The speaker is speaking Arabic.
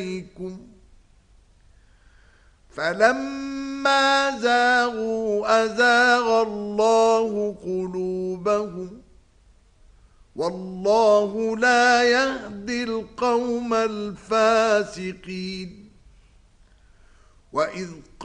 إليكم فلما زاغوا أزاغ الله قلوبهم والله لا يهدي القوم الفاسقين وإذ